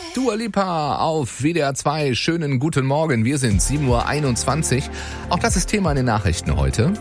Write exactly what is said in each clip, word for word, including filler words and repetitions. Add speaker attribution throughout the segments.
Speaker 1: Dua Lipa auf W D R zwei. Schönen guten Morgen. Wir sind sieben Uhr einundzwanzig. Auch das ist Thema in den Nachrichten heute.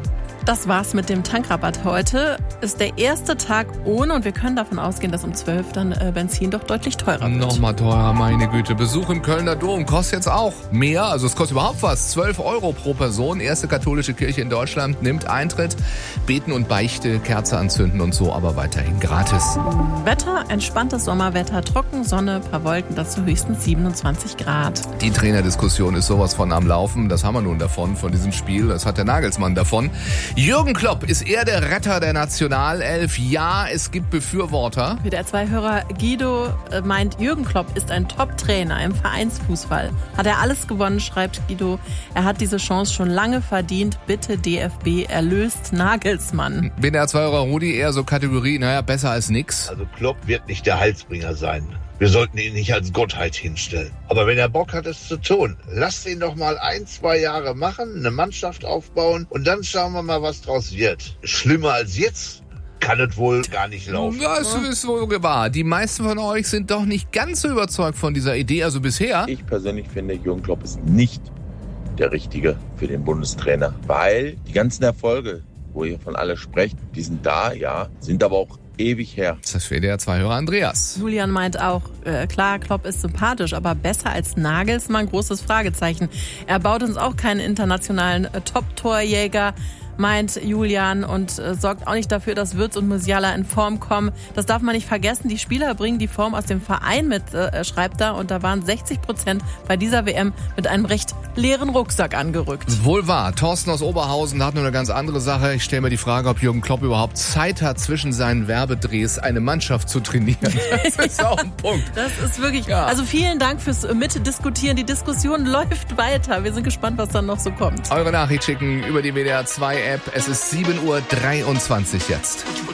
Speaker 2: Das war's mit dem Tankrabatt heute. Ist der erste Tag ohne und wir können davon ausgehen, dass um zwölf dann äh, Benzin doch deutlich teurer wird.
Speaker 1: Nochmal teurer, meine Güte. Besuch im Kölner Dom kostet jetzt auch mehr. Also es kostet überhaupt was. zwölf Euro pro Person. Erste katholische Kirche in Deutschland nimmt Eintritt. Beten und Beichte, Kerze anzünden und so, aber weiterhin gratis.
Speaker 2: Wetter, entspanntes Sommerwetter, trocken, Sonne, paar Wolken, dazu höchstens siebenundzwanzig Grad.
Speaker 1: Die Trainerdiskussion ist sowas von am Laufen. Das haben wir nun davon, von diesem Spiel. Das hat der Nagelsmann davon. Jürgen Klopp, ist er der Retter der Nationalelf? Ja, es gibt Befürworter.
Speaker 2: W D R zwei-Hörer Guido meint, Jürgen Klopp ist ein Top-Trainer im Vereinsfußball. Hat er alles gewonnen, schreibt Guido. Er hat diese Chance schon lange verdient. Bitte D F B, erlöst Nagelsmann.
Speaker 1: W D R zwei-Hörer Rudi eher so Kategorie, naja, besser als nix.
Speaker 3: Also Klopp wird nicht der Heilsbringer sein. Wir sollten ihn nicht als Gottheit hinstellen. Aber wenn er Bock hat, es zu tun, lasst ihn doch mal ein, zwei Jahre machen, eine Mannschaft aufbauen und dann schauen wir mal, was draus wird. Schlimmer als jetzt kann es wohl gar nicht laufen.
Speaker 1: Das ist wohl wahr. Die meisten von euch sind doch nicht ganz so überzeugt von dieser Idee, also bisher.
Speaker 4: Ich persönlich finde, Jürgen Klopp ist nicht der Richtige für den Bundestrainer, weil die ganzen Erfolge, wo ihr von alle sprecht, die sind da, ja, sind aber auch ewig her.
Speaker 1: Das ist W D R zwei-Hörer Andreas.
Speaker 2: Julian meint auch, äh, klar, Klopp ist sympathisch, aber besser als Nagelsmann, großes Fragezeichen. Er baut uns auch keinen internationalen äh, Top-Torjäger, meint Julian, und äh, sorgt auch nicht dafür, dass Wirtz und Musiala in Form kommen. Das darf man nicht vergessen. Die Spieler bringen die Form aus dem Verein mit, äh, schreibt er. Und da waren sechzig Prozent bei dieser W M mit einem recht leeren Rucksack angerückt.
Speaker 1: Wohl wahr. Thorsten aus Oberhausen hat nur eine ganz andere Sache. Ich stelle mir die Frage, ob Jürgen Klopp überhaupt Zeit hat, zwischen seinen Werbedrehs eine Mannschaft zu trainieren. Das ist auch ein Punkt.
Speaker 2: Das ist wirklich...
Speaker 1: Ja.
Speaker 2: Also vielen Dank fürs Mitdiskutieren. Die Diskussion läuft weiter. Wir sind gespannt, was dann noch so kommt.
Speaker 1: Eure Nachricht schicken über die W D R zwei App. Es ist sieben Uhr dreiundzwanzig jetzt.